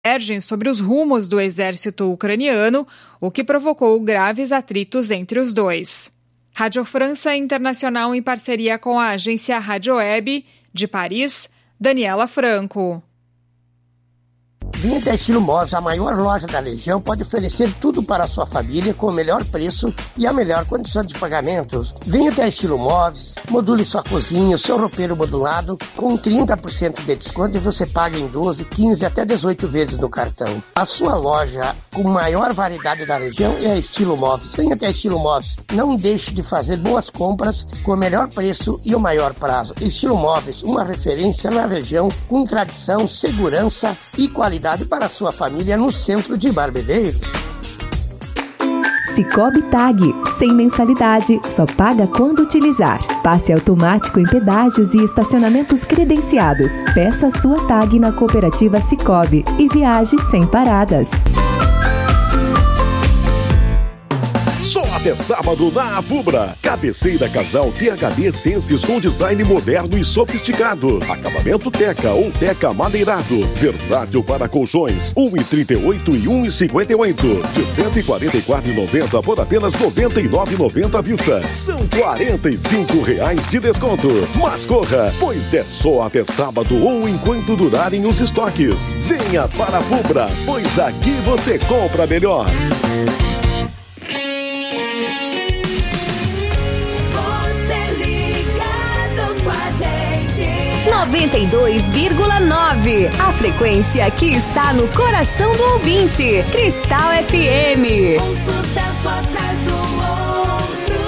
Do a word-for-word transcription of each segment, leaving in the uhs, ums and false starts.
divergem sobre os rumos do exército ucraniano, o que provocou graves atritos entre os dois. Rádio França Internacional em parceria com a agência Rádio Web, de Paris, Daniela Franco. Vinho da Estilo Móveis, a maior loja da região, pode oferecer tudo para a sua família com o melhor preço e a melhor condição de pagamentos. Vinho da Estilo Móveis, module sua cozinha, o seu roupeiro modulado com trinta por cento de desconto e você paga em doze, quinze até dezoito vezes no cartão. A sua loja com maior variedade da região é a Estilo Móveis. Venha até a Estilo Móveis. Não deixe de fazer boas compras com o melhor preço e o maior prazo. Estilo Móveis, uma referência na região com tradição, segurança e qualidade para a sua família no centro de Barbedeiro. Cicobi Tag, sem mensalidade, só paga quando utilizar. Passe automático em pedágios e estacionamentos credenciados. Peça sua tag na cooperativa Cicobi e viaje sem paradas. Só até sábado na Afubra. Cabeceira casal T H D Senses com design moderno e sofisticado. Acabamento Teca ou Teca madeirado. Versátil para colchões. um e trinta e oito e um e cinquenta e oito. De cento e quarenta e quatro reais e noventa centavos por apenas noventa e nove reais e noventa centavos à vista. São quarenta e cinco reais de desconto. Mas corra, pois é só até sábado ou enquanto durarem os estoques. Venha para a Afubra, pois aqui você compra melhor. noventa e dois vírgula nove. A frequência que está no coração do ouvinte. Cristal F M. Um sucesso atrás do outro.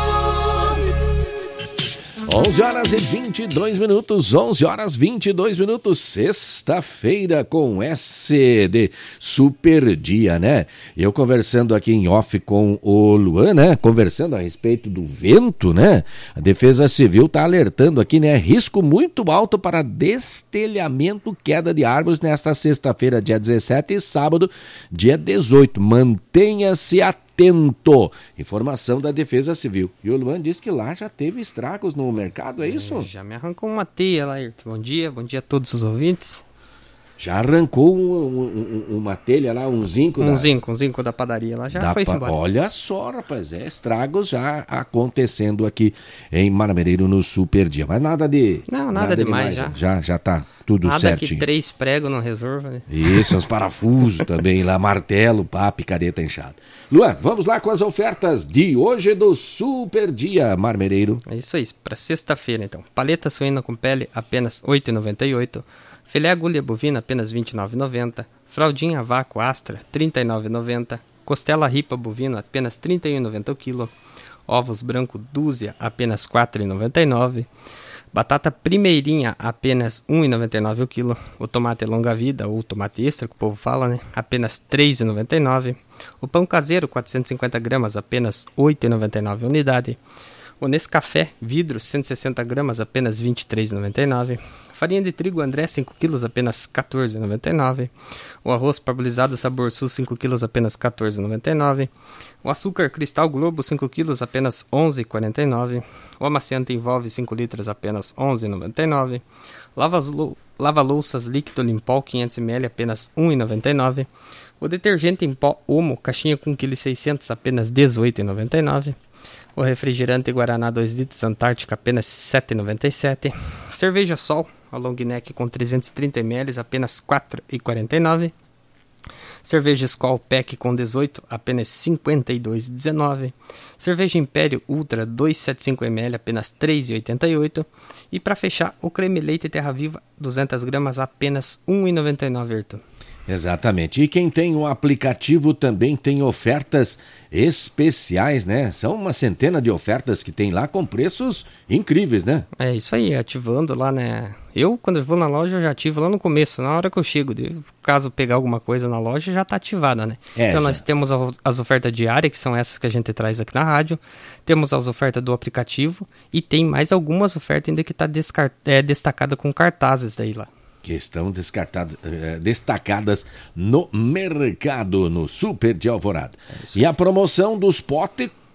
onze horas e vinte e dois minutos, onze horas e vinte e dois minutos, sexta-feira com S de super dia, né? Eu conversando aqui em off com o Luan, né? Conversando a respeito do vento, né? A Defesa Civil tá alertando aqui, né? Risco muito alto para destelhamento, queda de árvores nesta sexta-feira, dia dezessete e sábado, dia dezoito. Mantenha-se atento. Tento. Informação da Defesa Civil. E o Luan disse que lá já teve estragos no mercado, é isso? É, já me arrancou uma teia lá, Ayrton. Bom dia, bom dia a todos os ouvintes. Já arrancou um, um, uma telha lá, um zinco? Um da... zinco, um zinco da padaria lá, já foi pa... embora. Olha só, rapaz, é estragos já acontecendo aqui em Marmereiro no Super Dia. Mas nada de... Não, nada, nada demais, demais já. já. Já tá tudo nada certinho. Nada que três pregos não resolva, né? Isso, os parafusos também lá, martelo, pá, picareta inchada. Luan, vamos lá com as ofertas de hoje do Super Dia Marmereiro. É isso aí, para sexta-feira então. Paleta suína com pele apenas oito reais e noventa e oito centavos. Filé agulha bovina apenas vinte e nove reais e noventa centavos. Fraldinha vácuo Astra trinta e nove reais e noventa centavos. Costela ripa bovina apenas trinta e um reais e noventa centavos o quilo. Ovos branco dúzia apenas quatro reais e noventa e nove centavos. Batata primeirinha apenas um real e noventa e nove centavos o quilo. O tomate longa vida ou tomate extra que o povo fala, né? Apenas três reais e noventa e nove centavos. O pão caseiro quatrocentos e cinquenta gramas apenas oito reais e noventa e nove centavos a unidade. O Nescafé vidro cento e sessenta gramas apenas vinte e três reais e noventa e nove centavos. Farinha de trigo André cinco quilos apenas quatorze reais e noventa e nove centavos. O arroz parbolizado Sabor Sul cinco quilos apenas quatorze reais e noventa e nove centavos. O açúcar Cristal Globo cinco quilos apenas onze reais e quarenta e nove centavos. O amaciante Envolve cinco litros apenas onze reais e noventa e nove centavos. Lava-louças líquido Limpol quinhentos mililitros apenas um real e noventa e nove centavos. O detergente em pó Omo caixinha com um vírgula seiscentos quilos apenas dezoito reais e noventa e nove centavos. O refrigerante Guaraná dois litros Antártica apenas sete reais e noventa e sete centavos. Cerveja Sol, a long neck com trezentos e trinta mililitros apenas quatro reais e quarenta e nove centavos. Cerveja Skol Pack com dezoito apenas cinquenta e dois reais e dezenove centavos. Cerveja Império Ultra duzentos e setenta e cinco mililitros apenas três reais e oitenta e oito centavos. E para fechar, o creme leite Terra Viva duzentas gramas apenas um real e noventa e nove centavos. Exatamente. E quem tem o aplicativo também tem ofertas especiais, né? São uma centena de ofertas que tem lá com preços incríveis, né? É isso aí, ativando lá, né? Eu, quando eu vou na loja, eu já ativo lá no começo, na hora que eu chego. Caso pegar alguma coisa na loja, já está ativada, né? É, então já. Nós temos as ofertas diárias, que são essas que a gente traz aqui na rádio. Temos as ofertas do aplicativo e tem mais algumas ofertas ainda que está descart... é, destacada com cartazes daí lá. Que estão descartadas, eh, destacadas no mercado, no Super de Alvorada. É e a promoção dos potes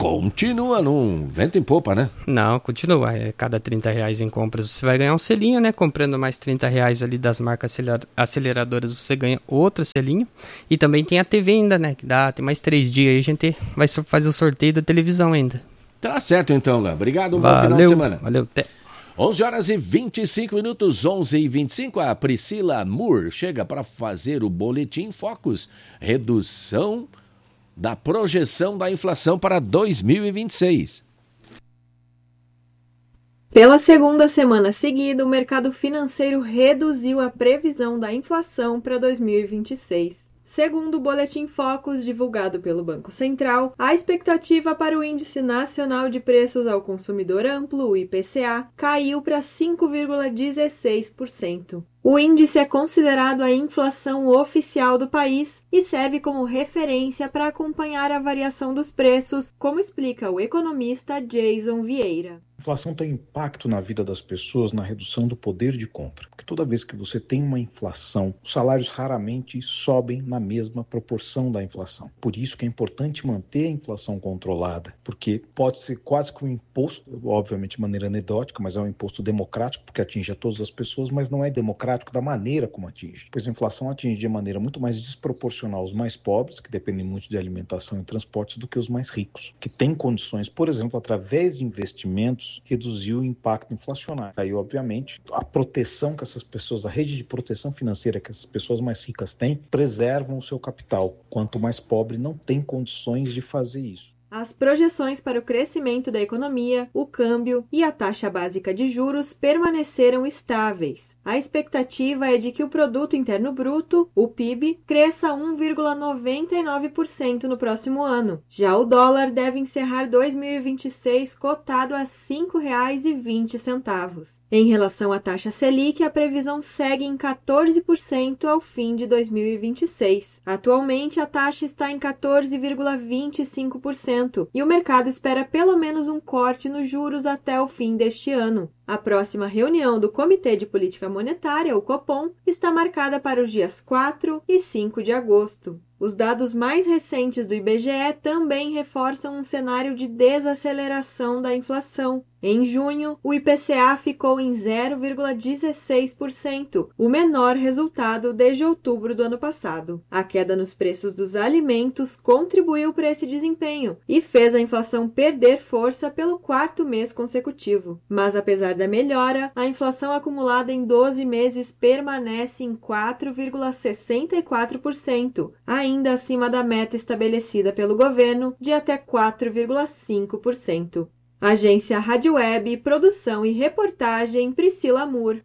continua num vento em popa, né? Não, continua. É, cada trinta reais em compras você vai ganhar um selinho, né? Comprando mais trinta reais ali das marcas aceleradoras, você ganha outro selinho. E também tem a T V ainda, né? Que dá, tem mais três dias aí, a gente vai fazer o sorteio da televisão ainda. Tá certo então, Léo. Obrigado, um valeu, bom final de semana. Valeu, até. onze horas e vinte e cinco minutos, onze e vinte e cinco, a Priscila Moore chega para fazer o Boletim Focus, redução da projeção da inflação para dois mil e vinte e seis. Pela segunda semana seguida, o mercado financeiro reduziu a previsão da inflação para dois mil e vinte e seis. Segundo o Boletim Focus divulgado pelo Banco Central, a expectativa para o Índice Nacional de Preços ao Consumidor Amplo, o I P C A, caiu para cinco vírgula dezesseis por cento. O índice é considerado a inflação oficial do país e serve como referência para acompanhar a variação dos preços, como explica o economista Jason Vieira. A inflação tem impacto na vida das pessoas na redução do poder de compra, porque toda vez que você tem uma inflação, os salários raramente sobem na mesma proporção da inflação. Por isso que é importante manter a inflação controlada, porque pode ser quase que um imposto, obviamente de maneira anedótica, mas é um imposto democrático, porque atinge a todas as pessoas, mas não é democrático da maneira como atinge, pois a inflação atinge de maneira muito mais desproporcional os mais pobres, que dependem muito de alimentação e transportes, do que os mais ricos, que têm condições, por exemplo, através de investimentos, reduzir o impacto inflacionário. Aí, obviamente, a proteção que essas pessoas, a rede de proteção financeira que essas pessoas mais ricas têm, preservam o seu capital, quanto mais pobre não tem condições de fazer isso. As projeções para o crescimento da economia, o câmbio e a taxa básica de juros permaneceram estáveis. A expectativa é de que o Produto Interno Bruto, o P I B, cresça um vírgula noventa e nove por cento no próximo ano. Já o dólar deve encerrar dois mil e vinte e seis cotado a cinco reais e vinte centavos. Em relação à taxa Selic, a previsão segue em quatorze por cento ao fim de dois mil e vinte e seis. Atualmente, a taxa está em quatorze vírgula vinte e cinco por cento e o mercado espera pelo menos um corte nos juros até o fim deste ano. A próxima reunião do Comitê de Política Monetária, o Copom, está marcada para os dias quatro e cinco de agosto. Os dados mais recentes do I B G E também reforçam um cenário de desaceleração da inflação. Em junho, o I P C A ficou em zero vírgula dezesseis por cento, o menor resultado desde outubro do ano passado. A queda nos preços dos alimentos contribuiu para esse desempenho e fez a inflação perder força pelo quarto mês consecutivo. Mas, apesar da melhora, a inflação acumulada em doze meses permanece em quatro vírgula sessenta e quatro por cento, ainda acima da meta estabelecida pelo governo de até quatro vírgula cinco por cento. Agência Rádio Web, produção e reportagem Priscila Moore.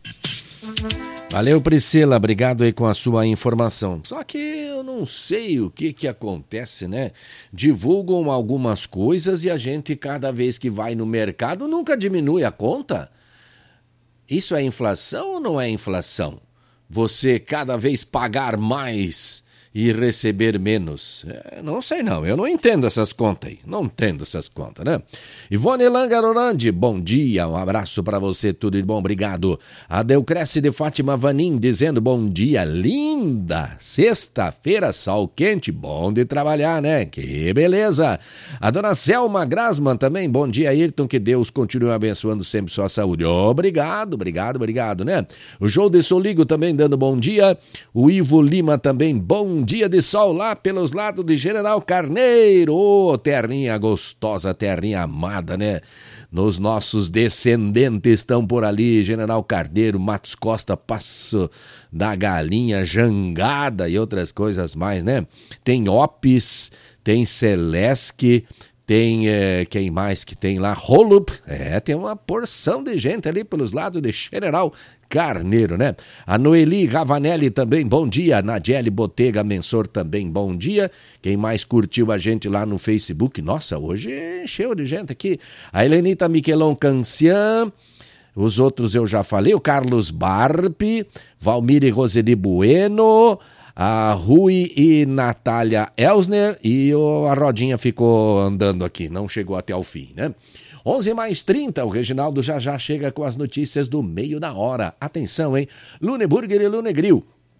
Valeu, Priscila, obrigado aí com a sua informação. Só que eu não sei o que que acontece, né? Divulgam algumas coisas e a gente, cada vez que vai no mercado, nunca diminui a conta. Isso é inflação ou não é inflação? Você cada vez pagar mais e receber menos. É, não sei não, eu não entendo essas contas aí, não entendo essas contas, né? Ivone Langarorandi, bom dia, um abraço para você, tudo de bom, obrigado. A Deucresce de Fátima Vanim, dizendo bom dia, linda, sexta-feira, sol quente, bom de trabalhar, né? Que beleza. A dona Selma Grasman também, bom dia, Ayrton, que Deus continue abençoando sempre sua saúde. Obrigado, obrigado, obrigado, né? O João de Soligo também dando bom dia. O Ivo Lima também, bom dia de sol lá pelos lados de General Carneiro. Ô, oh, terrinha gostosa, terrinha amada, né? Nos nossos descendentes estão por ali, General Carneiro, Matos Costa, Passo da Galinha, Jangada e outras coisas mais, né? Tem Opis, tem Celesc, tem, é, quem mais que tem lá? Rolup, é, tem uma porção de gente ali pelos lados de General Carneiro, né? A Noeli Ravanelli também, bom dia. Nadiele Botega Mensor também, bom dia. Quem mais curtiu a gente lá no Facebook? Nossa, hoje encheu de gente aqui. A Helenita Miquelon Cancian, os outros eu já falei, o Carlos Barpi, Valmir e Roseli Bueno, a Rui e Natália Elsner, e a rodinha ficou andando aqui, não chegou até o fim, né? onze mais trinta, o Reginaldo já já chega com as notícias do meio da hora. Atenção, hein? Luneburger e Lunegril.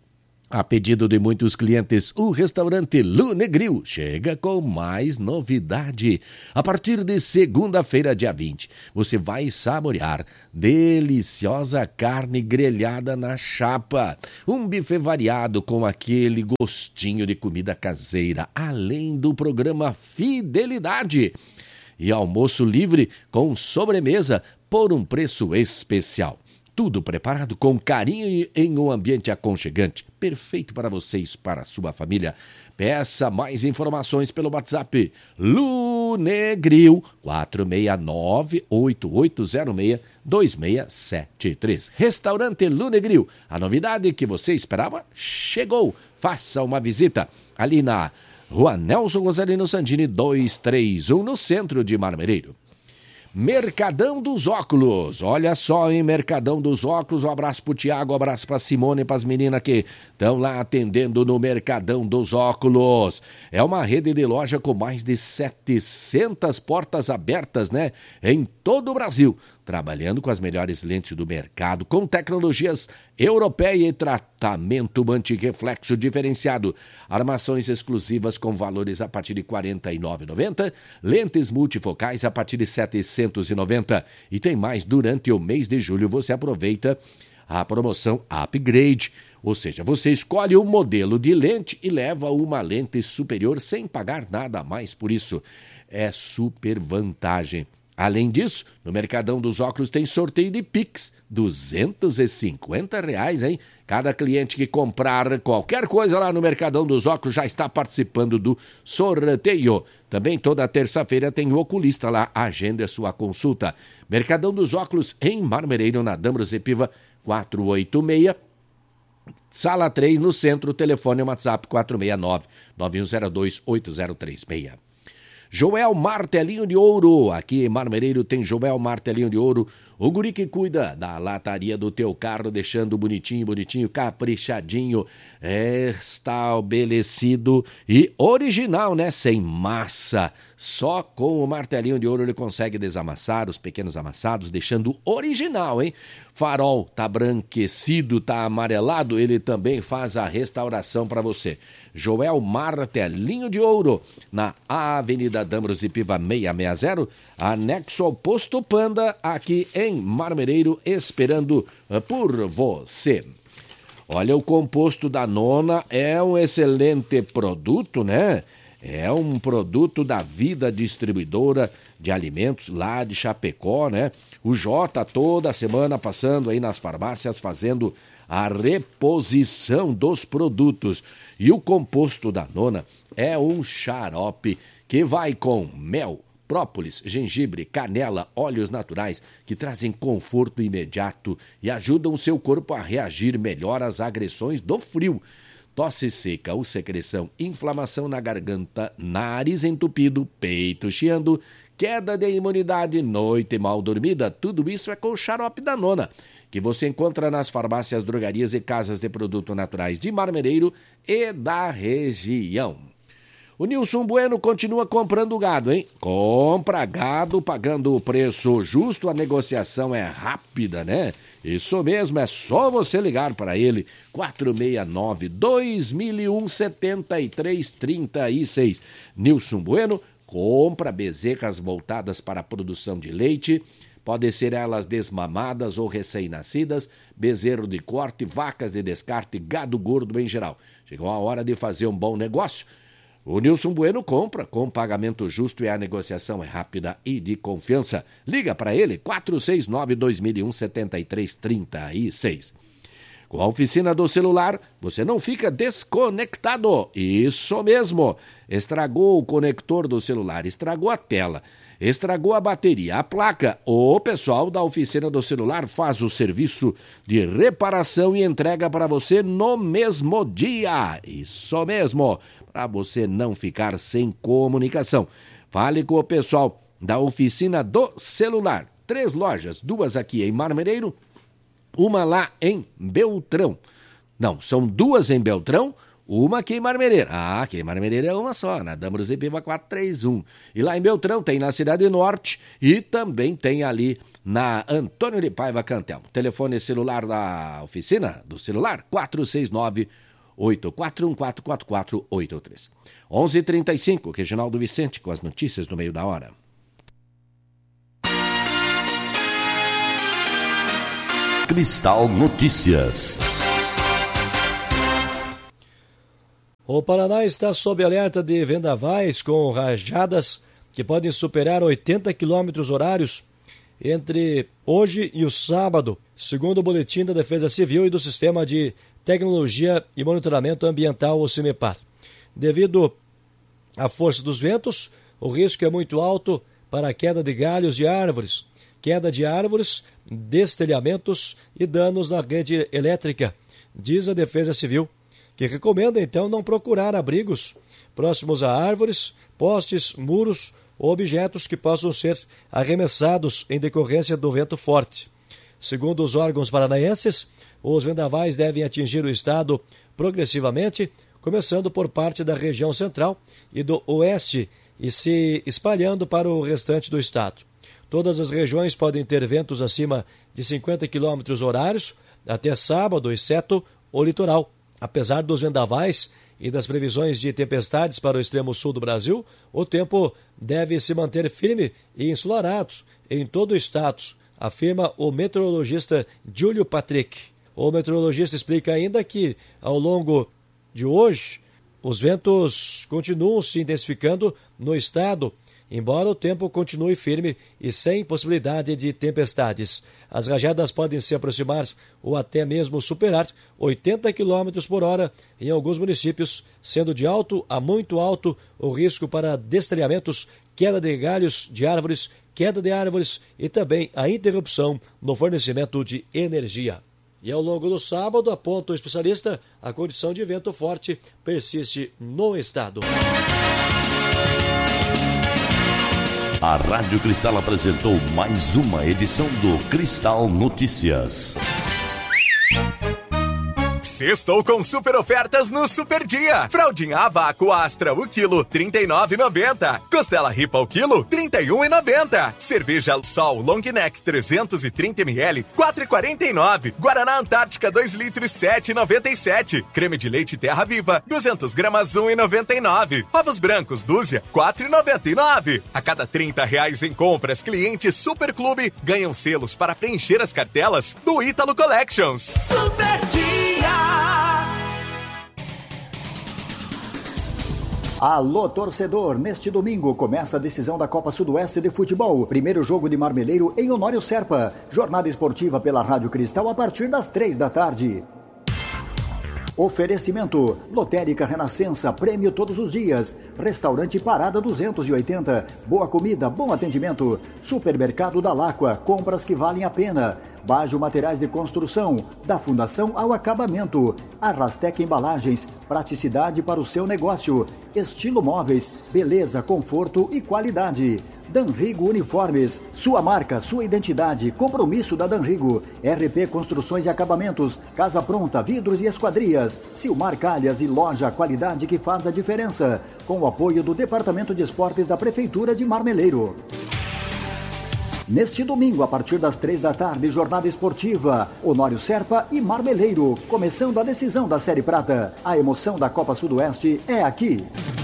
A pedido de muitos clientes, o restaurante Lunegril chega com mais novidade. A partir de segunda-feira, dia vinte, você vai saborear deliciosa carne grelhada na chapa. Um buffet variado com aquele gostinho de comida caseira, além do programa Fidelidade. E almoço livre com sobremesa por um preço especial. Tudo preparado com carinho e em um ambiente aconchegante. Perfeito para vocês, para a sua família. Peça mais informações pelo WhatsApp Lunegril quatro seis nove, oito oito zero seis, dois seis sete três. Restaurante Lunegril. A novidade que você esperava chegou. Faça uma visita ali na Rua Nelson Gonzalino Sandini duzentos e trinta e um, no centro de Marmereiro. Mercadão dos Óculos, olha só, hein, Mercadão dos Óculos, um abraço pro Tiago, um abraço pra Simone e pras meninas que estão lá atendendo no Mercadão dos Óculos. É uma rede de loja com mais de setecentas portas abertas, né, em todo o Brasil, trabalhando com as melhores lentes do mercado, com tecnologias europeias e tratamento antirreflexo diferenciado. Armações exclusivas com valores a partir de quarenta e nove reais e noventa centavos, lentes multifocais a partir de setecentos e noventa reais. E tem mais, durante o mês de julho você aproveita a promoção Upgrade, ou seja, você escolhe um modelo de lente e leva uma lente superior sem pagar nada a mais por isso. É super vantagem. Além disso, no Mercadão dos Óculos tem sorteio de Pix, duzentos e cinquenta reais, hein? Cada cliente que comprar qualquer coisa lá no Mercadão dos Óculos já está participando do sorteio. Também toda terça-feira tem o oculista lá, agenda a sua consulta. Mercadão dos Óculos em Marmereiro, na Dambros e Piva quatrocentos e oitenta e seis. Sala três no centro, telefone WhatsApp quatro seis nove, nove um zero dois, oito zero três seis. Joel Martelinho de Ouro, aqui em Marmereiro tem Joel Martelinho de Ouro, o guri que cuida da lataria do teu carro, deixando bonitinho, bonitinho, caprichadinho, estabelecido e original, né? Sem massa. Só com o martelinho de ouro ele consegue desamassar os pequenos amassados, deixando original, hein? Farol tá branquecido, tá amarelado, ele também faz a restauração para você. Joel Martelinho de Ouro, na Avenida Dambros e Piva seiscentos e sessenta, anexo ao Posto Panda, aqui em Marmereiro, esperando por você. Olha, o composto da Nona é um excelente produto, né? É um produto da Vida Distribuidora de Alimentos lá de Chapecó, né? O Jota toda semana passando aí nas farmácias fazendo a reposição dos produtos. E o composto da Nona é um xarope que vai com mel, própolis, gengibre, canela, óleos naturais que trazem conforto imediato e ajudam o seu corpo a reagir melhor às agressões do frio. Tosse seca ou secreção, inflamação na garganta, nariz entupido, peito chiando, queda de imunidade, noite mal dormida, tudo isso é com o xarope da Nona, que você encontra nas farmácias, drogarias e casas de produtos naturais de Marmereiro e da região. O Nilson Bueno continua comprando gado, hein? Compra gado pagando o preço justo, a negociação é rápida, né? Isso mesmo, é só você ligar para ele, quatro seis nove, dois mil e um, setenta e três trinta e seis. Nilson Bueno compra bezerras voltadas para a produção de leite, podem ser elas desmamadas ou recém-nascidas, bezerro de corte, vacas de descarte, gado gordo em geral. Chegou a hora de fazer um bom negócio. O Nilson Bueno compra com pagamento justo e a negociação é rápida e de confiança. Liga para ele, quatro seis nove, dois mil e um, setenta e três trinta e seis. Com a oficina do celular, você não fica desconectado. Isso mesmo. Estragou o conector do celular, estragou a tela, estragou a bateria, a placa. O pessoal da oficina do celular faz o serviço de reparação e entrega para você no mesmo dia. Isso mesmo. Para você não ficar sem comunicação. Fale com o pessoal da oficina do celular. Três lojas, duas aqui em Marmereiro, uma lá em Beltrão. Não, são duas em Beltrão, uma aqui em Marmereiro. Ah, aqui em Marmereiro é uma só, na Dambros e Piva quatrocentos e trinta e um. E lá em Beltrão tem na Cidade Norte e também tem ali na Antônio de Paiva Cantel. Telefone celular da oficina do celular, quatro seis nove, oito quatro um quatro quatro quatro oito três. onze e trinta e cinco, Reginaldo Vicente com as notícias do meio da hora. Cristal Notícias. O Paraná está sob alerta de vendavais com rajadas que podem superar oitenta quilômetros horários entre hoje e o sábado, segundo o boletim da Defesa Civil e do Sistema de Tecnologia e Monitoramento Ambiental, o CIMEPAR. Devido à força dos ventos, o risco é muito alto para a queda de galhos de árvores, queda de árvores, destelhamentos e danos na rede elétrica, diz a Defesa Civil, que recomenda então não procurar abrigos próximos a árvores, postes, muros ou objetos que possam ser arremessados em decorrência do vento forte. Segundo os órgãos paranaenses, os vendavais devem atingir o estado progressivamente, começando por parte da região central e do oeste e se espalhando para o restante do estado. Todas as regiões podem ter ventos acima de cinquenta quilômetros horários até sábado, exceto o litoral. Apesar dos vendavais e das previsões de tempestades para o extremo sul do Brasil, o tempo deve se manter firme e ensolarado em todo o estado, afirma o meteorologista Júlio Patrick. O meteorologista explica ainda que, ao longo de hoje, os ventos continuam se intensificando no estado, embora o tempo continue firme e sem possibilidade de tempestades. As rajadas podem se aproximar ou até mesmo superar oitenta quilômetros por hora em alguns municípios, sendo de alto a muito alto o risco para destelhamentos, queda de galhos de árvores, queda de árvores e também a interrupção no fornecimento de energia. E ao longo do sábado, aponta o especialista, a condição de vento forte persiste no estado. A Rádio Cristal apresentou mais uma edição do Cristal Notícias. Sextou com super ofertas no Super Dia. Fraldinha a vácuo Astra, o quilo, trinta e nove reais e noventa centavos. Costela Ripa, o quilo, trinta e um reais e noventa centavos. Cerveja Sol Long Neck, trezentos e trinta mililitros, quatro reais e quarenta e nove centavos. Guaraná Antártica, dois litros, sete reais e noventa e sete centavos. Creme de leite Terra Viva, duzentas gramas, um real e noventa e nove centavos. Ovos brancos, dúzia, quatro reais e noventa e nove centavos. A cada trinta reais em compras, clientes Super Clube ganham selos para preencher as cartelas do Ítalo Collections. Super Dia. Alô, torcedor! Neste domingo começa a decisão da Copa Sudoeste de Futebol. Primeiro jogo de Marmeleiro em Honório Serpa. Jornada esportiva pela Rádio Cristal a partir das três da tarde. Oferecimento: Lotérica Renascença, prêmio todos os dias. Restaurante Parada duzentos e oitenta, boa comida, bom atendimento. Supermercado da Láqua, compras que valem a pena. Bajo Materiais de Construção, da fundação ao acabamento. Arrastec Embalagens, praticidade para o seu negócio. Estilo Móveis, beleza, conforto e qualidade. Danrigo Uniformes, sua marca, sua identidade, compromisso da Danrigo. R P Construções e Acabamentos, Casa Pronta, Vidros e Esquadrias. Silmar Calhas e Loja, qualidade que faz a diferença. Com o apoio do Departamento de Esportes da Prefeitura de Marmeleiro. Neste domingo, a partir das três da tarde, jornada esportiva, Honório Serpa e Marmeleiro, começando a decisão da Série Prata. A emoção da Copa Sudoeste é aqui.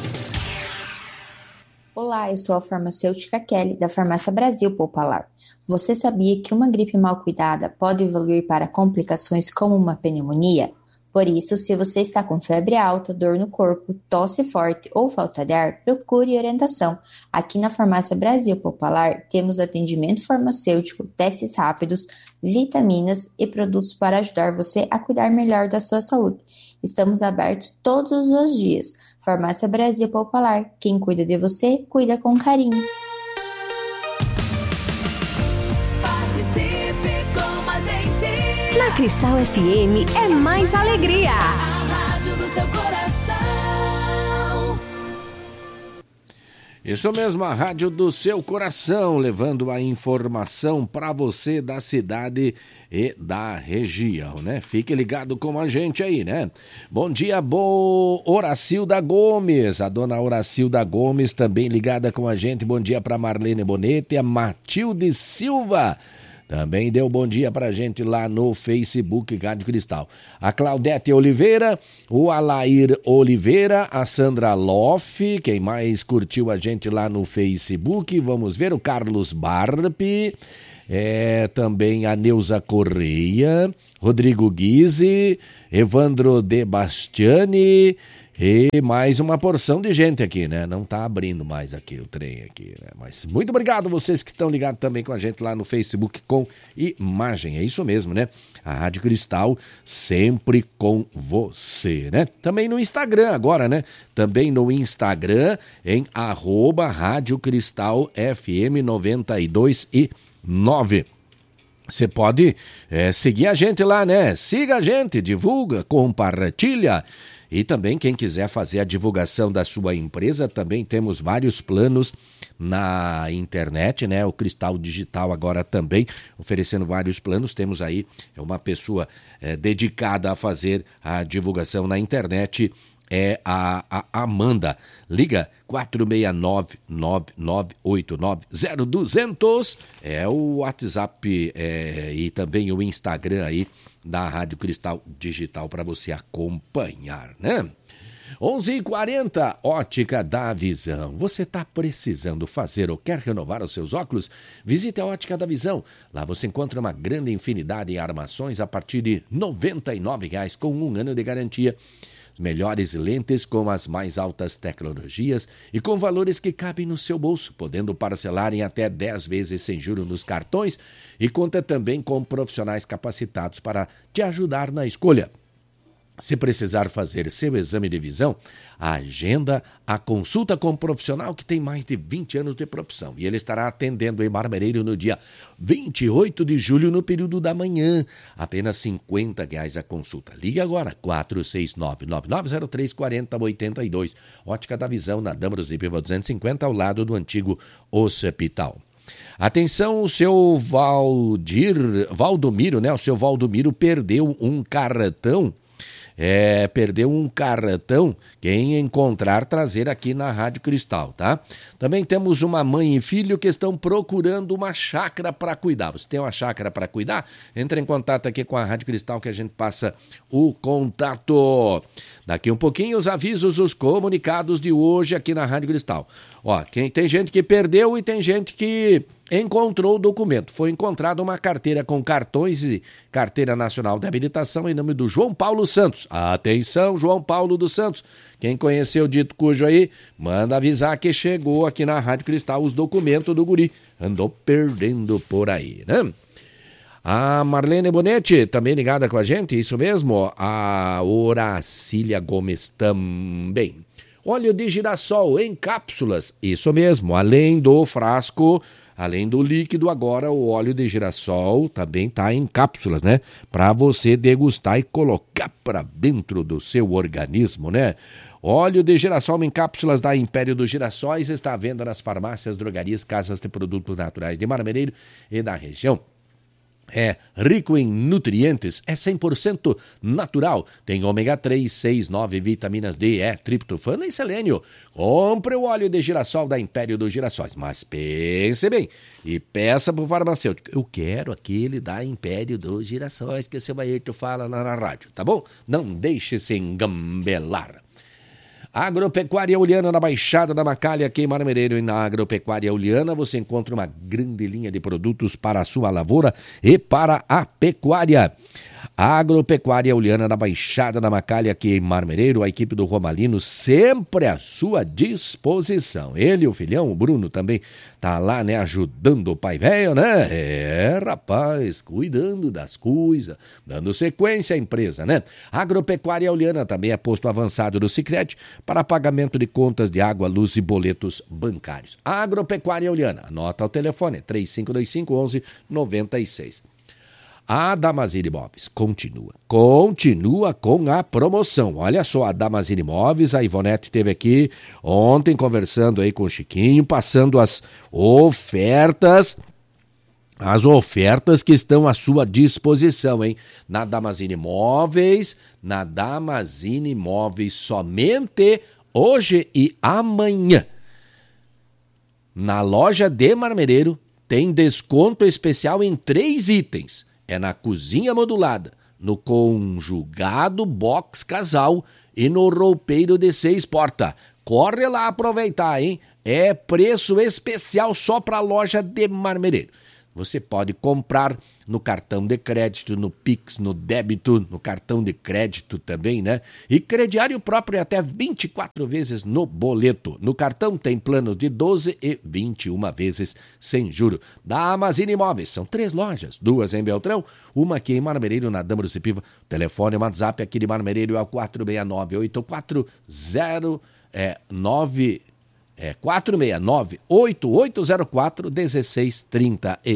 Olá, eu sou a farmacêutica Kelly, da Farmácia Brasil Popular. Você sabia que uma gripe mal cuidada pode evoluir para complicações como uma pneumonia? Por isso, se você está com febre alta, dor no corpo, tosse forte ou falta de ar, procure orientação. Aqui na Farmácia Brasil Popular, temos atendimento farmacêutico, testes rápidos, vitaminas e produtos para ajudar você a cuidar melhor da sua saúde. Estamos abertos todos os dias. Farmácia Brasil Popular. Quem cuida de você, cuida com carinho. Participe com a gente. Na Cristal F M é mais alegria. A rádio do seu coração. Isso mesmo, a rádio do seu coração, levando a informação para você da cidade e da região, né? Fique ligado com a gente aí, né? Bom dia, bo... Horacilda Gomes, a dona Horacilda Gomes também ligada com a gente. Bom dia para Marlene Bonete, a Matilde Silva também deu bom dia pra gente lá no Facebook Rádio Cristal. A Claudete Oliveira, o Alair Oliveira, a Sandra Loff, quem mais curtiu a gente lá no Facebook, vamos ver, o Carlos Barpi, é, também a Neuza Correia, Rodrigo Guise, Evandro De Bastiani e mais uma porção de gente aqui, né? Não tá abrindo mais aqui o trem aqui, né? Mas muito obrigado vocês que estão ligados também com a gente lá no Facebook com imagem, é isso mesmo, né? A Rádio Cristal sempre com você, né? Também no Instagram agora, né? Também no Instagram em arroba Rádio Cristal F M noventa e dois e nove. Você pode é, seguir a gente lá, né? Siga a gente, divulga, compartilha. E também quem quiser fazer a divulgação da sua empresa, também temos vários planos na internet, né? O Cristal Digital agora também oferecendo vários planos. Temos aí uma pessoa é, dedicada a fazer a divulgação na internet, é a, a Amanda. Liga quatro seis nove, nove nove oito nove, zero dois zero zero, é o WhatsApp é, e também o Instagram aí da Rádio Cristal Digital para você acompanhar, né? onze e quarenta, Ótica da Visão. Você está precisando fazer ou quer renovar os seus óculos? Visite a Ótica da Visão. Lá você encontra uma grande infinidade de armações a partir de noventa e nove reais com um ano de garantia. Melhores lentes com as mais altas tecnologias e com valores que cabem no seu bolso, podendo parcelar em até dez vezes sem juros nos cartões, e conta também com profissionais capacitados para te ajudar na escolha. Se precisar fazer seu exame de visão, agenda a consulta com um profissional que tem mais de vinte anos de profissão. E ele estará atendendo em Marmereiro no dia vinte e oito de julho, no período da manhã. Apenas cinquenta reais a consulta. Ligue agora, quatro seis nove, nove nove zero três, quatro zero oito dois. Ótica da Visão, na Dâmaros e Piva duzentos e cinquenta, ao lado do antigo hospital. Atenção, o seu Valdir, Valdomiro, né? O seu Valdomiro perdeu um cartão. É, perdeu um cartão, quem encontrar trazer aqui na Rádio Cristal, tá? Também temos uma mãe e filho que estão procurando uma chácara para cuidar. Você tem uma chácara para cuidar? Entre em contato aqui com a Rádio Cristal que a gente passa o contato. Daqui um pouquinho os avisos, os comunicados de hoje aqui na Rádio Cristal. Ó, quem, tem gente que perdeu e tem gente que encontrou o documento. Foi encontrada uma carteira com cartões e carteira nacional de habilitação em nome do João Paulo Santos. Atenção, João Paulo dos Santos. Quem conheceu o dito cujo aí, manda avisar que chegou aqui na Rádio Cristal os documentos do guri. Andou perdendo por aí, né? A Marlene Bonetti, também ligada com a gente, isso mesmo. A Horacília Gomes também. Óleo de girassol em cápsulas, isso mesmo, além do frasco, além do líquido, agora o óleo de girassol também está em cápsulas, né? Para você degustar e colocar para dentro do seu organismo, né? Óleo de girassol em cápsulas da Império dos Girassóis está à venda nas farmácias, drogarias, casas de produtos naturais de Marmereiro e da região. É rico em nutrientes, é cem por cento natural, tem ômega três, seis, nove, vitaminas D, E, triptofano e selênio. Compre o óleo de girassol da Império dos Girassóis, mas pense bem e peça para o farmacêutico. Eu quero aquele da Império dos Girassóis que o seu Ayrton fala lá na rádio, tá bom? Não deixe se engambelar. Agropecuária Uliana, na Baixada da Macalha, aqui em Marmereiro. E na Agropecuária Uliana você encontra uma grande linha de produtos para a sua lavoura e para a pecuária. Agropecuária Uliana, na Baixada da Macalha, aqui em Marmereiro. A equipe do Romalino sempre à sua disposição. Ele, o filhão, o Bruno, também tá lá, né, ajudando o pai velho, né? É, rapaz, cuidando das coisas, dando sequência à empresa, né? Agropecuária Uliana também é posto avançado do Sicredi para pagamento de contas de água, luz e boletos bancários. Agropecuária Uliana, anota o telefone, três cinco dois cinco, onze noventa e seis. A Damazini Imóveis continua, continua com a promoção. Olha só, a Damazini Imóveis, a Ivonete esteve aqui ontem conversando aí com o Chiquinho, passando as ofertas, as ofertas que estão à sua disposição, hein? Na Damazini Imóveis, na Damazini Imóveis, somente hoje e amanhã. Na loja de Marmereiro, tem desconto especial em três itens. É na cozinha modulada, no conjugado box casal e no roupeiro de seis portas. Corre lá aproveitar, hein? É preço especial só para a loja de Marmereiro. Você pode comprar no cartão de crédito, no Pix, no débito, no cartão de crédito também, né? E crediário próprio até vinte e quatro vezes no boleto. No cartão tem plano de doze e vinte e uma vezes sem juro. Da Amazine Imóveis, são três lojas, duas em Beltrão, uma aqui em Marmereiro, na Dama do Cipiva. O telefone e o WhatsApp aqui de Marmereiro é o quatro seis nove oito quatro zero nove... É quatro seis nove oito oito zero quatro um seis três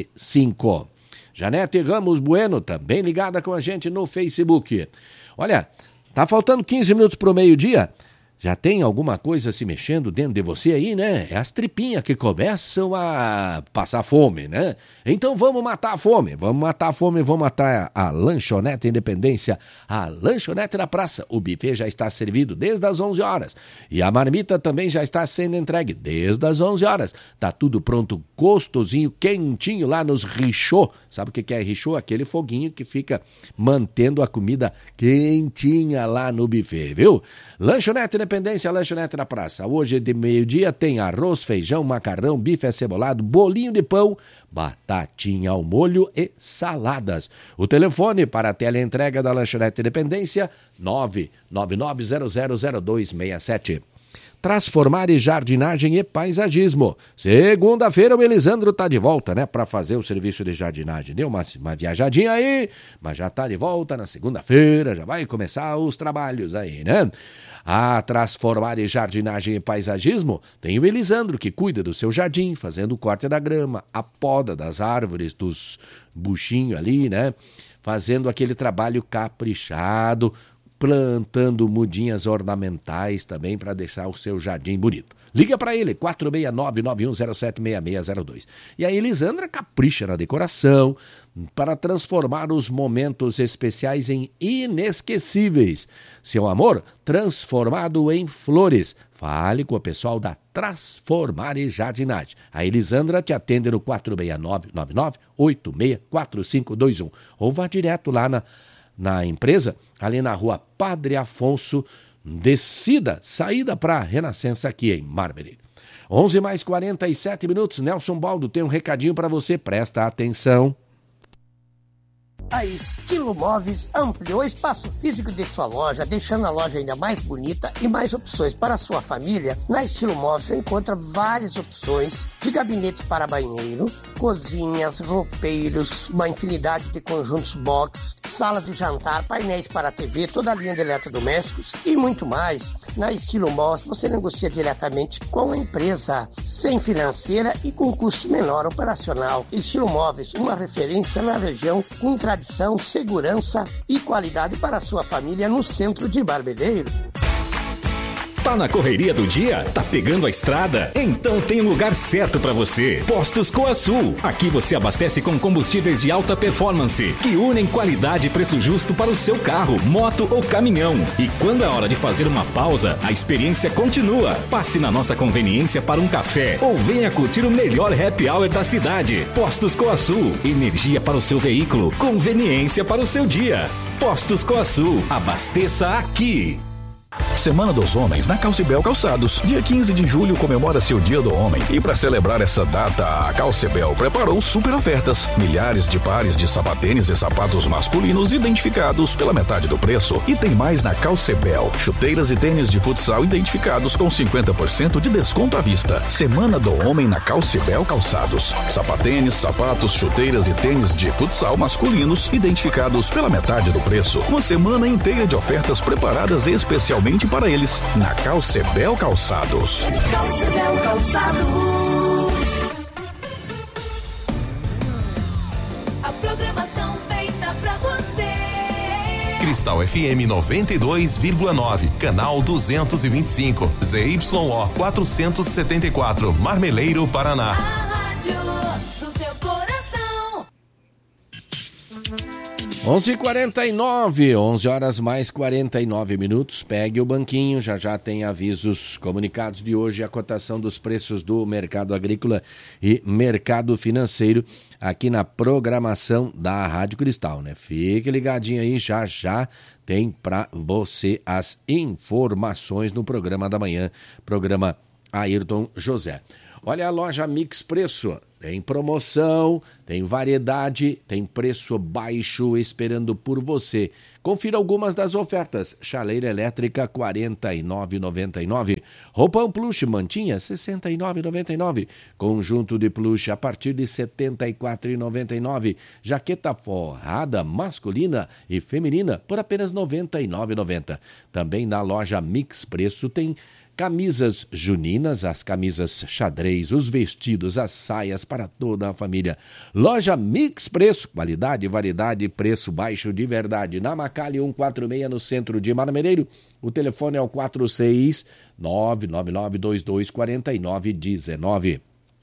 cinco. Janete Ramos Bueno, também ligada com a gente no Facebook. Olha, tá faltando quinze minutos para o meio-dia. Já tem alguma coisa se mexendo dentro de você aí, né? É as tripinhas que começam a passar fome, né? Então vamos matar a fome, vamos matar a fome, vamos matar a, a Lanchonete Independência, a Lanchonete da Praça. O buffet já está servido desde as onze horas e a marmita também já está sendo entregue desde as onze horas. Tá tudo pronto, gostosinho, quentinho lá nos richô. Sabe o que é richô? Aquele foguinho que fica mantendo a comida quentinha lá no buffet, viu? Lanchonete Independência, Lanchonete na Praça. Hoje de meio-dia tem arroz, feijão, macarrão, bife acebolado, bolinho de pão, batatinha ao molho e saladas. O telefone para a teleentrega da Lanchonete Independência, nove nove nove zero zero zero dois seis sete. Transformar e jardinagem e paisagismo. Segunda-feira o Elisandro tá de volta, né? Para fazer o serviço de jardinagem. Deu uma, uma viajadinha aí, mas já tá de volta na segunda-feira, já vai começar os trabalhos aí, né? A Transformar e Jardinagem e Paisagismo tem o Elisandro, que cuida do seu jardim, fazendo o corte da grama, a poda das árvores, dos buchinhos ali, né? Fazendo aquele trabalho caprichado, plantando mudinhas ornamentais também para deixar o seu jardim bonito. Liga para ele, quatro seis nove nove um zero sete seis seis zero dois. E a Elisandra capricha na decoração para transformar os momentos especiais em inesquecíveis. Seu amor transformado em flores. Fale com o pessoal da Transformar e Jardinagem. A Elisandra te atende no quatro seis nove nove nove oito seis quatro cinco dois um. Ou vá direto lá na na empresa, ali na rua Padre Afonso, descida, saída para Renascença aqui em Marmereiro. onze mais quarenta e sete minutos, Nelson Baldo tem um recadinho para você, presta atenção. A Estilo Móveis ampliou o espaço físico de sua loja, deixando a loja ainda mais bonita e mais opções para a sua família. Na Estilo Móveis você encontra várias opções de gabinetes para banheiro, cozinhas, roupeiros, uma infinidade de conjuntos box, salas de jantar, painéis para a T V, toda a linha de eletrodomésticos e muito mais. Na Estilo Móveis você negocia diretamente com a empresa, sem financeira e com custo menor operacional. Estilo Móveis, uma referência na região com tradição, segurança e qualidade para a sua família no centro de Marmereiro. Tá na correria do dia? Tá pegando a estrada? Então tem um lugar certo para você. Postos Coasul. Aqui você abastece com combustíveis de alta performance, que unem qualidade e preço justo para o seu carro, moto ou caminhão. E quando é hora de fazer uma pausa, a experiência continua. Passe na nossa conveniência para um café ou venha curtir o melhor happy hour da cidade. Postos Coasul. Energia para o seu veículo, conveniência para o seu dia. Postos Coasul. Abasteça aqui. Semana dos Homens na Calcebel Calçados. Dia quinze de julho comemora-se o Dia do Homem. E para celebrar essa data, a Calcebel preparou super ofertas. Milhares de pares de sapatênis e sapatos masculinos identificados pela metade do preço. E tem mais na Calcebel. Chuteiras e tênis de futsal identificados com cinquenta por cento de desconto à vista. Semana do Homem na Calcebel Calçados. Sapatênis, sapatos, chuteiras e tênis de futsal masculinos identificados pela metade do preço. Uma semana inteira de ofertas preparadas especialmente para eles na Calcebel Calçados. Calcebel Calçados. A programação feita pra você. Cristal F M noventa e dois vírgula nove, canal duzentos e vinte e cinco, Z Y O quatrocentos e setenta e quatro, Marmeleiro, Paraná. A rádio do seu coração. onze e quarenta e nove, onze horas mais quarenta e nove minutos. Pegue o banquinho, já já tem avisos comunicados de hoje, a cotação dos preços do mercado agrícola e mercado financeiro aqui na programação da Rádio Cristal, né? Fique ligadinho aí, já já tem para você as informações no programa da manhã, programa Ayrton José. Olha a loja Mix Preço, tem promoção, tem variedade, tem preço baixo esperando por você. Confira algumas das ofertas. Chaleira elétrica quarenta e nove reais e noventa e nove centavos. Roupão plush mantinha sessenta e nove reais e noventa e nove centavos. Conjunto de plush a partir de setenta e quatro reais e noventa e nove centavos. Jaqueta forrada masculina e feminina por apenas noventa e nove reais e noventa centavos. Também na loja Mix Preço tem camisas juninas, as camisas xadrez, os vestidos, as saias para toda a família. Loja Mix Preço, qualidade, variedade, preço baixo de verdade. Na Macalli cento e quarenta e seis, no centro de Marmereiro. O telefone é o quatro seis nove nove nove dois dois quatro nove um nove.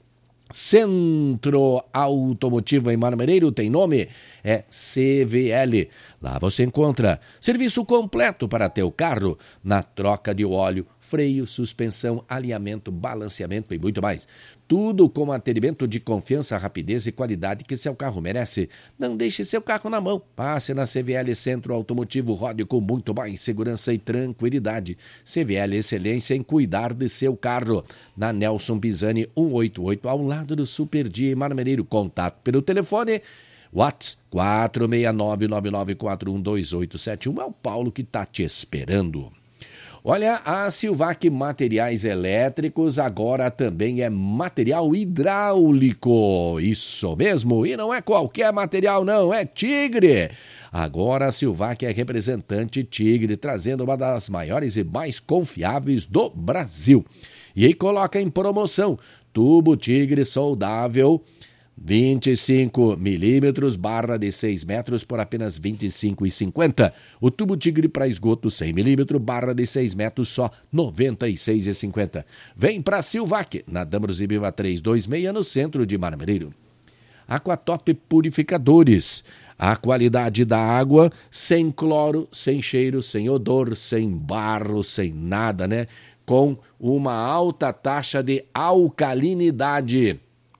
Centro Automotivo em Marmereiro tem nome, é C V L. Lá você encontra serviço completo para teu carro, na troca de óleo, freio, suspensão, alinhamento, balanceamento e muito mais. Tudo com atendimento de confiança, rapidez e qualidade que seu carro merece. Não deixe seu carro na mão. Passe na C V L Centro Automotivo, rode com muito mais segurança e tranquilidade. C V L Excelência em cuidar de seu carro. Na Nelson Pisani cento e oitenta e oito, ao lado do Super Dia em Marmereiro. Contato pelo telefone WhatsApp quatro seis nove nove nove quatro um dois oito sete um. É o Paulo que está te esperando. Olha, a Silvac Materiais Elétricos agora também é material hidráulico. Isso mesmo, e não é qualquer material não, é Tigre. Agora a Silvac é representante Tigre, trazendo uma das maiores e mais confiáveis do Brasil. E aí coloca em promoção tubo Tigre soldável vinte e cinco milímetros, barra de seis metros por apenas vinte e cinco reais e cinquenta centavos. O tubo Tigre para esgoto cem milímetros, barra de seis metros, só noventa e seis reais e cinquenta centavos. Vem para Silvac, na Damos e Biva trezentos e vinte e seis, no centro de Marmereiro. Aquatop Purificadores. A qualidade da água sem cloro, sem cheiro, sem odor, sem barro, sem nada, né? Com uma alta taxa de alcalinidade.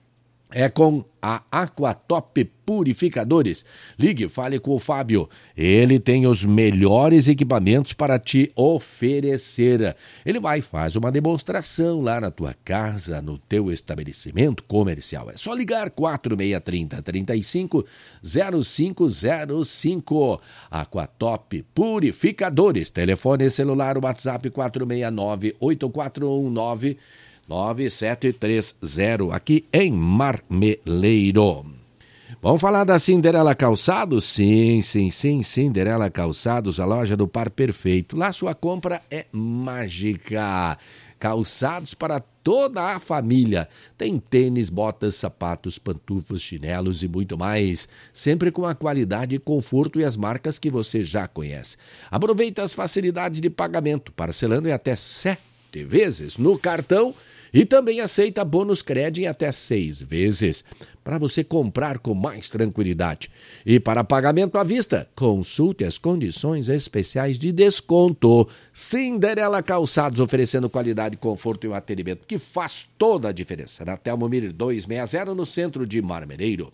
É com a Aquatop Purificadores. Ligue, fale com o Fábio. Ele tem os melhores equipamentos para te oferecer. Ele vai faz uma demonstração lá na tua casa, no teu estabelecimento comercial. É só ligar quatro seis três zero, três cinco zero cinco zero cinco. Aquatop Purificadores. Telefone celular, WhatsApp quatro seis nove oito quatro um nove nove sete três zero, aqui em Marmeleiro. Vamos falar da Cinderela Calçados? Sim, sim, sim, Cinderela Calçados, a loja do par perfeito. Lá sua compra é mágica. Calçados para toda a família. Tem tênis, botas, sapatos, pantufas, chinelos e muito mais. Sempre com a qualidade, conforto e as marcas que você já conhece. Aproveita as facilidades de pagamento, parcelando em até sete vezes no cartão. E também aceita bônus crédito em até seis vezes, para você comprar com mais tranquilidade. E para pagamento à vista, consulte as condições especiais de desconto. Cinderela Calçados, oferecendo qualidade, conforto e um atendimento que faz toda a diferença. Na Telmo Miller duzentos e sessenta, no centro de Marmereiro.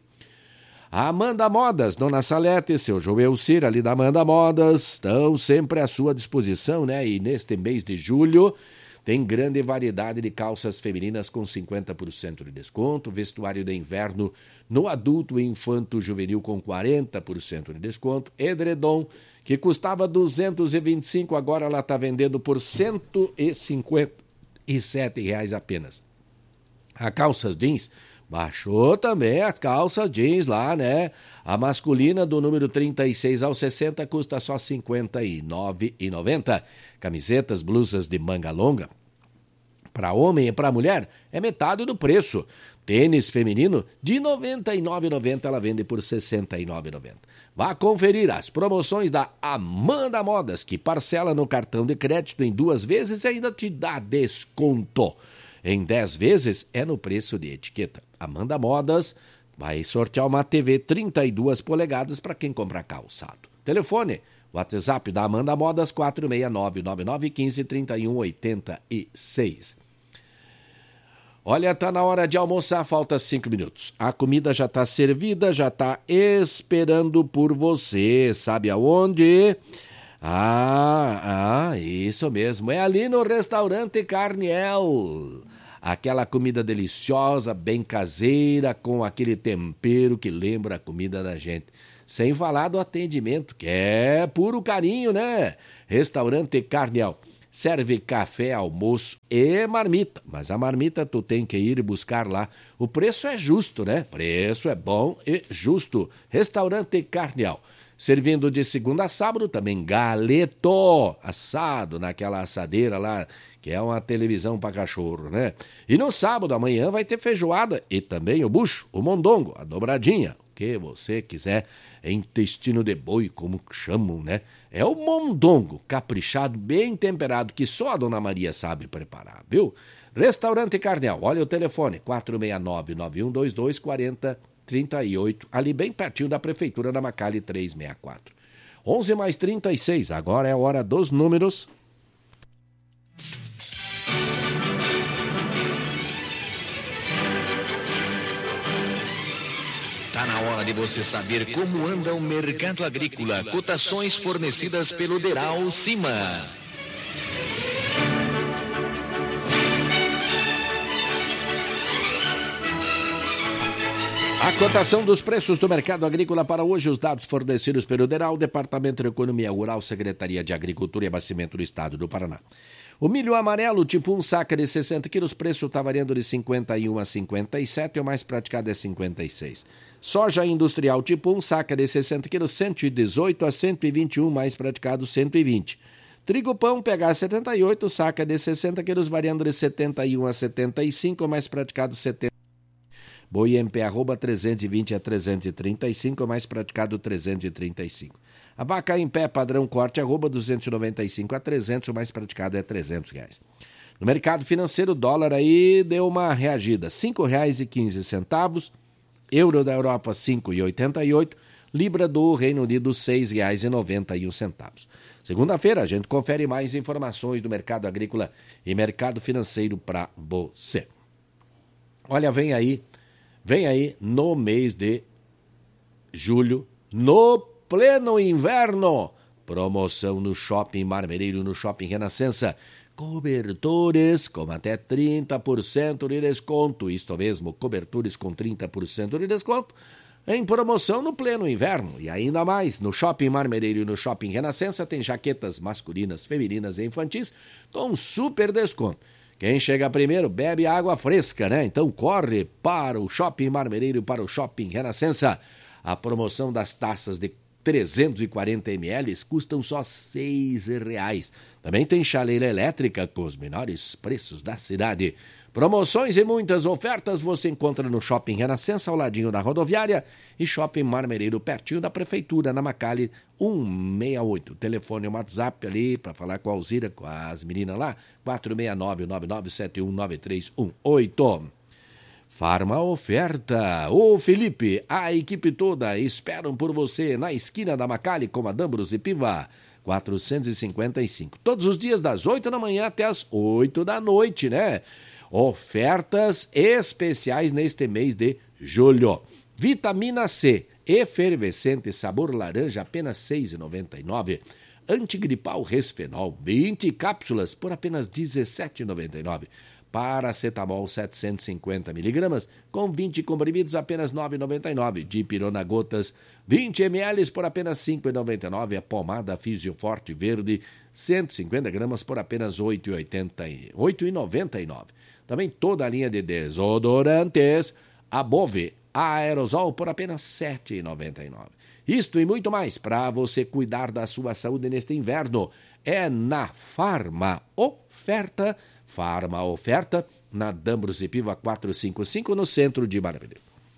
A Amanda Modas, Dona Salete, seu Joel Cira, ali da Amanda Modas, estão sempre à sua disposição, né? E neste mês de julho tem grande variedade de calças femininas com cinquenta por cento de desconto, vestuário de inverno no adulto e infanto juvenil com quarenta por cento de desconto, edredom, que custava duzentos e vinte e cinco reais, agora ela está vendendo por cento e cinquenta e sete reais apenas. A calça jeans baixou também, as calças jeans lá, né? A masculina do número trinta e seis ao sessenta custa só cinquenta e nove reais e noventa centavos. Camisetas, blusas de manga longa, para homem e para mulher, é metade do preço. Tênis feminino, de noventa e nove reais e noventa centavos, ela vende por sessenta e nove reais e noventa centavos. Vá conferir as promoções da Amanda Modas, que parcela no cartão de crédito em duas vezes e ainda te dá desconto. Em dez vezes é no preço de etiqueta. Amanda Modas, vai sortear uma T V trinta e duas polegadas para quem comprar calçado. Telefone, WhatsApp da Amanda Modas, quatro seis nove, nove nove um cinco, três um oito seis. Olha, tá na hora de almoçar, falta cinco minutos. A comida já tá servida, já tá esperando por você. Sabe aonde? Ah, ah, isso mesmo. É ali no restaurante Carniel. Aquela comida deliciosa, bem caseira, com aquele tempero que lembra a comida da gente. Sem falar do atendimento, que é puro carinho, né? Restaurante Carniel. Serve café, almoço e marmita. Mas a marmita tu tem que ir buscar lá. O preço é justo, né? Preço é bom e justo. Restaurante Carniel. Servindo de segunda a sábado também galeto assado naquela assadeira lá, que é uma televisão para cachorro, né? E no sábado, amanhã, vai ter feijoada e também o bucho, o mondongo, a dobradinha, o que você quiser, é intestino de boi, como chamam, né? É o mondongo, caprichado, bem temperado, que só a Dona Maria sabe preparar, viu? Restaurante Carniel, olha o telefone, quatro seis nove, nove um dois dois, quatro zero trinta e oito, ali bem pertinho da Prefeitura da Macali trezentos e sessenta e quatro. onze mais trinta e seis, agora é a hora dos números. Tá na hora de você saber como anda o mercado agrícola. Cotações fornecidas pelo Deral Cima. A cotação dos preços do mercado agrícola para hoje, os dados fornecidos pelo DERAL, Departamento de Economia Rural, Secretaria de Agricultura e Abastecimento do Estado do Paraná. O milho amarelo, tipo um saca de sessenta quilos, preço está variando de cinquenta e um a cinquenta e sete, o mais praticado é cinquenta e seis. Soja industrial, tipo um saca de sessenta quilos, cento e dezoito a cento e vinte e um, mais praticado cento e vinte. Trigo pão, P H setenta e oito, saca de sessenta quilos, variando de setenta e um a setenta e cinco, o mais praticado setenta. Boi M P arroba trezentos e vinte a trezentos e trinta e cinco, mais praticado trezentos e trinta e cinco. A vaca em pé padrão corte arroba duzentos e noventa e cinco a trezentos, o mais praticado é trezentos reais. No mercado financeiro, o dólar aí deu uma reagida, cinco reais e quinze centavos, euro da Europa cinco reais e oitenta e oito, libra do Reino Unido seis reais e noventa e um centavos. Segunda-feira a gente confere mais informações do mercado agrícola e mercado financeiro para você. Olha, vem aí Vem aí, no mês de julho, no pleno inverno, promoção no Shopping Marmereiro, no Shopping Renascença. Cobertores com até trinta por cento de desconto. Isto mesmo, cobertores com trinta por cento de desconto em promoção no pleno inverno. E ainda mais, no Shopping Marmereiro e no Shopping Renascença tem jaquetas masculinas, femininas e infantis com super desconto. Quem chega primeiro bebe água fresca, né? Então corre para o Shopping Marmereiro, para o Shopping Renascença. A promoção das taças de trezentos e quarenta mililitros custam só seis reais. Também tem chaleira elétrica com os menores preços da cidade. Promoções e muitas ofertas você encontra no Shopping Renascença, ao ladinho da rodoviária, e Shopping Marmereiro, pertinho da Prefeitura, na Macali cento e sessenta e oito. Telefone e WhatsApp ali para falar com a Alzira, com as meninas lá, quatro seis nove, nove nove sete um, nove três um oito. Farma Oferta. Ô Felipe, a equipe toda esperam por você na esquina da Macali com a Dambros e Piva. quatrocentos e cinquenta e cinco. Todos os dias das oito da manhã até as oito da noite, né? Ofertas especiais neste mês de julho. Vitamina C, efervescente sabor laranja, apenas seis reais e noventa e nove centavos. Antigripal Resfenol, vinte cápsulas por apenas dezessete reais e noventa e nove centavos. Paracetamol setecentos e cinquenta miligramas, com vinte comprimidos, apenas nove reais e noventa e nove centavos. Dipirona gotas, vinte mililitros por apenas cinco reais e noventa e nove centavos. A pomada Fisioforte Verde, cento e cinquenta gramas por apenas oito reais e noventa e nove centavos. Também toda a linha de desodorantes, a Bove Aerosol por apenas sete reais e noventa e nove centavos. Isto e muito mais para você cuidar da sua saúde neste inverno é na Farma Oferta. Farma Oferta, na Dambros e Piva quatrocentos e cinquenta e cinco, no centro de Marmereiro.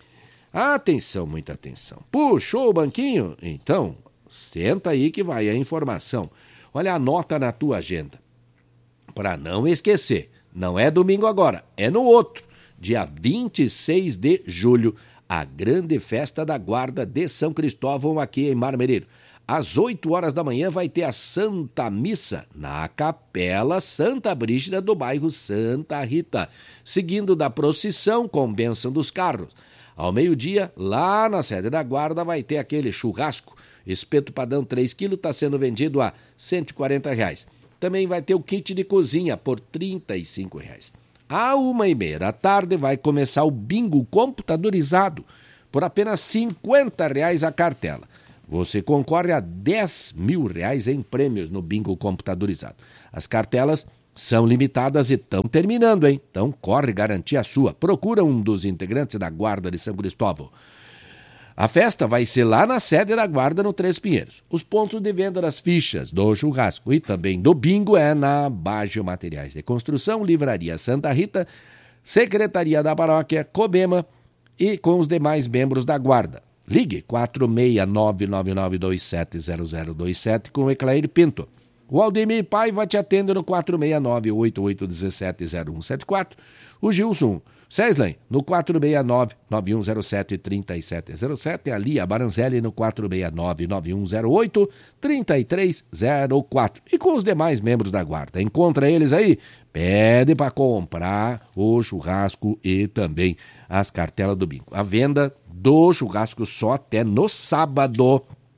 Atenção, muita atenção. Puxou o banquinho? Então, senta aí que vai a informação. Olha, anota na tua agenda. Para não esquecer, não é domingo agora, é no outro. Dia vinte e seis de julho, a grande festa da guarda de São Cristóvão aqui em Marmereiro. Às oito horas da manhã vai ter a Santa Missa na Capela Santa Brígida do bairro Santa Rita, seguindo da procissão com bênção dos carros. Ao meio-dia, lá na sede da guarda, vai ter aquele churrasco. Espeto padrão três quilos está sendo vendido a cento e quarenta reais. Também vai ter o kit de cozinha por trinta e cinco reais. À uma e meia da tarde vai começar o bingo computadorizado por apenas cinquenta reais a cartela. Você concorre a dez mil reais em prêmios no bingo computadorizado. As cartelas são limitadas e estão terminando, hein? Então corre garantir a sua. Procura um dos integrantes da Guarda de São Cristóvão. A festa vai ser lá na sede da Guarda, no Três Pinheiros. Os pontos de venda das fichas do churrasco e também do bingo é na Baggio Materiais de Construção, Livraria Santa Rita, Secretaria da Paróquia, Cobema e com os demais membros da Guarda. Ligue quatro seis nove nove nove dois sete zero zero dois sete com o Eclair Pinto. O Aldemir Paiva te atende no quatro seis nove oito oito um sete zero um sete quatro. O Gilson Seslen no quatro seis nove nove um zero sete três sete zero sete. A Lia Baranzelli no quatro seis nove nove um zero oito três três zero quatro. E com os demais membros da Guarda. Encontra eles aí, pede para comprar o churrasco e também as cartelas do bingo. A venda do churrasco só até no sábado.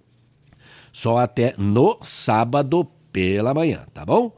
Só até no sábado pela manhã, tá bom?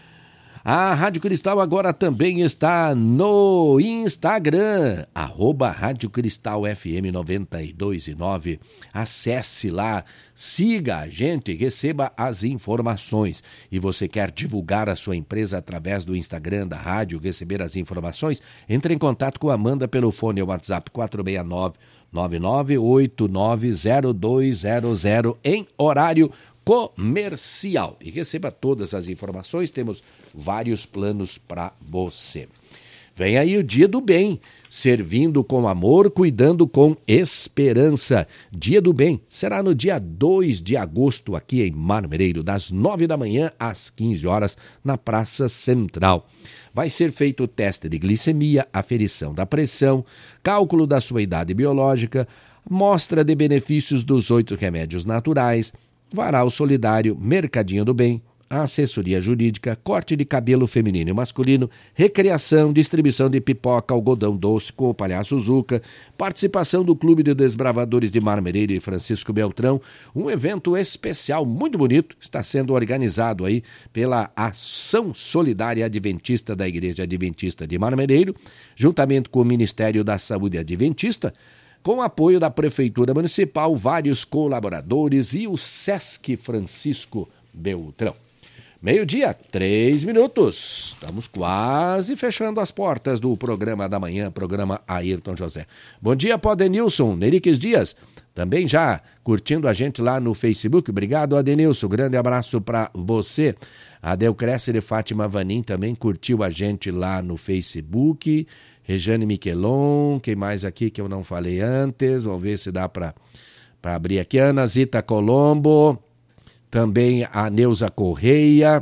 A Rádio Cristal agora também está no Instagram, arroba Rádio Cristal F M noventa e dois e nove. Acesse lá, siga a gente, receba as informações. E você quer divulgar a sua empresa através do Instagram da rádio, receber as informações? Entre em contato com a Amanda pelo fone ou WhatsApp quatro seis nove nove nove oito nove zero dois zero zero em horário comercial. E receba todas as informações, temos vários planos para você. Vem aí o Dia do Bem, servindo com amor, cuidando com esperança. Dia do Bem será no dia dois de agosto aqui em Marmereiro, das nove da manhã às quinze horas, na Praça Central. Vai ser feito o teste de glicemia, aferição da pressão, cálculo da sua idade biológica, mostra de benefícios dos oito remédios naturais, varal solidário, mercadinho do bem, assessoria jurídica, corte de cabelo feminino e masculino, recreação, distribuição de pipoca, algodão doce com o Palhaço Zuca, participação do Clube de Desbravadores de Marmereiro e Francisco Beltrão, um evento especial muito bonito, está sendo organizado aí pela Ação Solidária Adventista da Igreja Adventista de Marmereiro, juntamente com o Ministério da Saúde Adventista, com apoio da Prefeitura Municipal, vários colaboradores e o Sesc Francisco Beltrão. Meio-dia, três minutos. Estamos quase fechando as portas do programa da manhã, programa Ayrton José. Bom dia, Podenilson, Neriques Dias, também já curtindo a gente lá no Facebook. Obrigado, Adenilson, grande abraço para você. A Delcresce de Fátima Vanim também curtiu a gente lá no Facebook. Rejane Miquelon, quem mais aqui que eu não falei antes? Vamos ver se dá para abrir aqui. Ana Zita Colombo, também a Neuza Correia,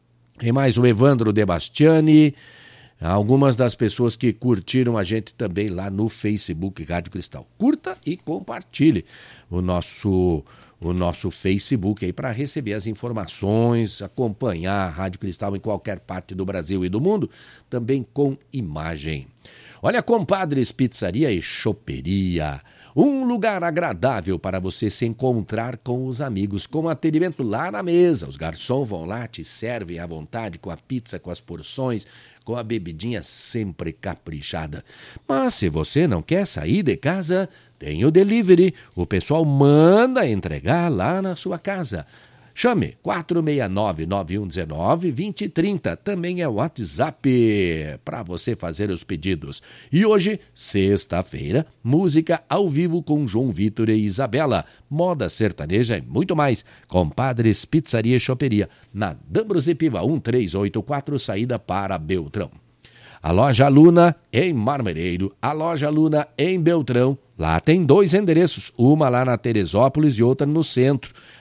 e mais o Evandro De Bastiani, algumas das pessoas que curtiram a gente também lá no Facebook Rádio Cristal. Curta e compartilhe o nosso, o nosso Facebook aí para receber as informações, acompanhar a Rádio Cristal em qualquer parte do Brasil e do mundo, também com imagem. Olha, Compadres Pizzaria e Choperia, um lugar agradável para você se encontrar com os amigos, com atendimento lá na mesa. Os garçons vão lá, te servem à vontade com a pizza, com as porções, com a bebidinha sempre caprichada. Mas se você não quer sair de casa, tem o delivery. O pessoal manda entregar lá na sua casa. Chame quatro seis nove nove um um nove dois zero três zero, também é o WhatsApp para você fazer os pedidos. E hoje, sexta-feira, música ao vivo com João Vitor e Isabela, moda sertaneja e muito mais. Compadres Pizzaria e Choperia, na D'Ambrosio Piva um três oito quatro, saída para Beltrão. A Loja Luna em Marmereiro, a Loja Luna em Beltrão. Lá tem dois endereços, uma lá na Teresópolis e outra no centro.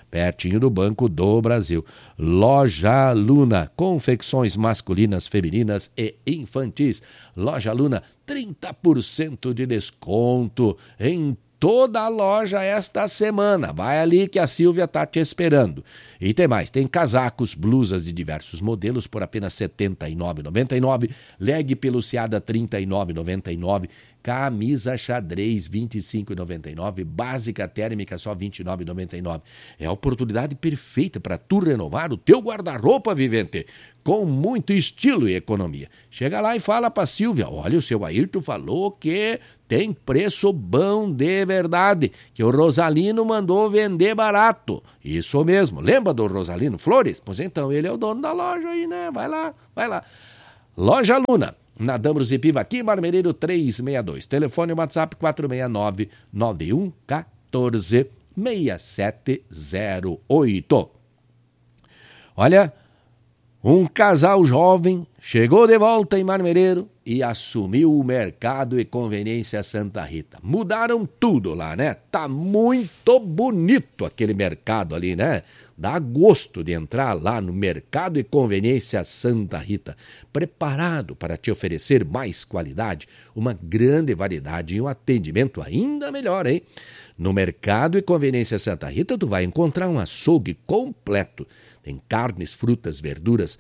pertinho do Banco do Brasil. Loja Luna, confecções masculinas, femininas e infantis. Loja Luna, trinta por cento de desconto em toda a loja esta semana. Vai ali que a Silvia está te esperando. E tem mais, tem casacos, blusas de diversos modelos por apenas setenta e nove reais e noventa e nove centavos, leg peluciada trinta e nove reais e noventa e nove centavos, camisa xadrez vinte e cinco reais e noventa e nove centavos, básica térmica só vinte e nove reais e noventa e nove centavos. É a oportunidade perfeita para tu renovar o teu guarda-roupa, Vivente, com muito estilo e economia. Chega lá e fala para Silvia, olha, o seu Ayrton falou que tem preço bom de verdade, que o Rosalino mandou vender barato. Isso mesmo, lembra do Rosalino Flores? Pois então, ele é o dono da loja aí, né? Vai lá, vai lá. Loja Luna, na Dambros e Piva, aqui em Marmereiro trezentos e sessenta e dois. Telefone WhatsApp quatro seis nove, nove um um quatro, seis sete zero oito. Olha, um casal jovem chegou de volta em Marmereiro e assumiu o Mercado e Conveniência Santa Rita. Mudaram tudo lá, né? Tá muito bonito aquele mercado ali, né? Dá gosto de entrar lá no Mercado e Conveniência Santa Rita, preparado para te oferecer mais qualidade, uma grande variedade e um atendimento ainda melhor, hein? No Mercado e Conveniência Santa Rita, tu vai encontrar um açougue completo. Tem carnes, frutas, verduras,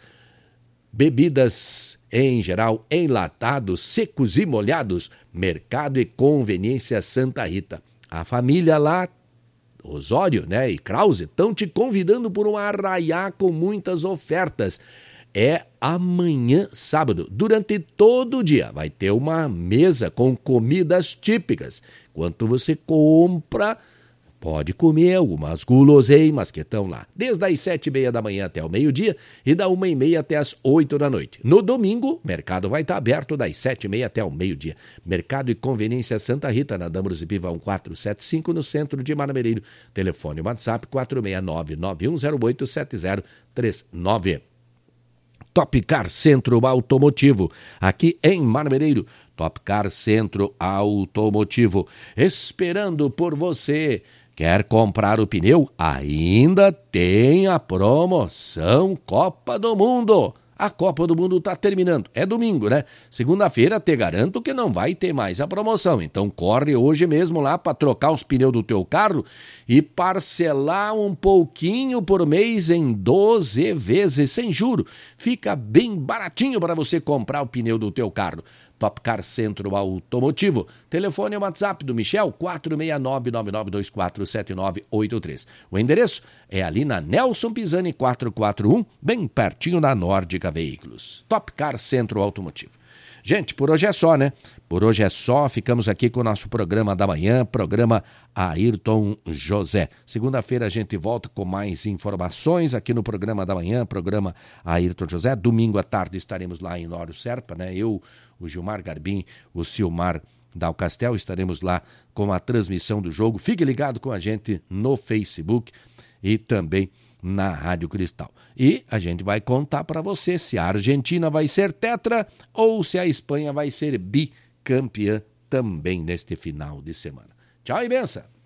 bebidas em geral, enlatados, secos e molhados. Mercado e Conveniência Santa Rita. A família lá, Osório, né, e Krause, estão te convidando por um arraiá com muitas ofertas. É amanhã, sábado, durante todo o dia. Vai ter uma mesa com comidas típicas. Enquanto você compra, pode comer algumas guloseimas que estão lá. Desde as sete e meia da manhã até o meio-dia e da uma e meia até as oito da noite. No domingo, o mercado vai estar aberto das sete e meia até o meio-dia. Mercado e Conveniência Santa Rita, na Dambros e Piva quatrocentos e setenta e cinco, no centro de Marmereiro. Telefone WhatsApp quatro seis nove, nove um zero oito, sete zero três nove. Top Car Centro Automotivo, aqui em Marmereiro. Top Car Centro Automotivo, esperando por você. Quer comprar o pneu? Ainda tem a promoção Copa do Mundo. A Copa do Mundo está terminando. É domingo, né? Segunda-feira te garanto que não vai ter mais a promoção. Então corre hoje mesmo lá para trocar os pneus do teu carro e parcelar um pouquinho por mês em doze vezes sem juro. Fica bem baratinho para você comprar o pneu do teu carro. Top Car Centro Automotivo. Telefone e WhatsApp do Michel, quatro seis nove, nove nove dois quatro, sete nove oito três. O endereço é ali na Nelson Pisani quatrocentos e quarenta e um, bem pertinho da Nórdica Veículos. Top Car Centro Automotivo. Gente, por hoje é só, né? Por hoje é só, ficamos aqui com o nosso programa da manhã, programa Ayrton José. Segunda-feira a gente volta com mais informações aqui no programa da manhã, programa Ayrton José. Domingo à tarde estaremos lá em Nório Serpa, né? Eu, o Gilmar Garbim, o Silmar Dal Castel, estaremos lá com a transmissão do jogo. Fique ligado com a gente no Facebook e também na Rádio Cristal. E a gente vai contar para você se a Argentina vai ser tetra ou se a Espanha vai ser bicampeã também neste final de semana. Tchau e benção!